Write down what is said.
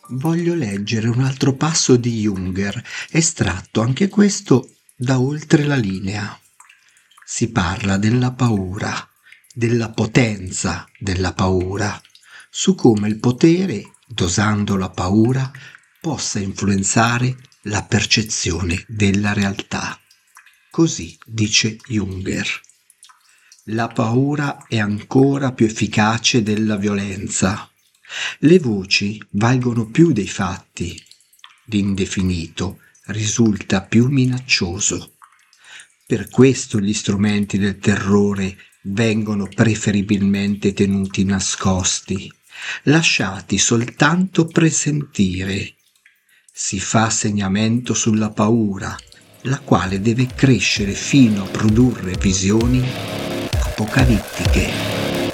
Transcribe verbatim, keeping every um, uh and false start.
Voglio leggere un altro passo di Junger, estratto anche questo da Oltre la linea. Si parla della paura, della potenza della paura, su come il potere, dosando la paura, possa influenzare la percezione della realtà. Così dice Junger. La paura è ancora più efficace della violenza. Le voci valgono più dei fatti. L'indefinito risulta più minaccioso. Per questo gli strumenti del terrore vengono preferibilmente tenuti nascosti, lasciati soltanto presentire. Si fa segnamento sulla paura, la quale deve crescere fino a produrre visioni apocalittiche.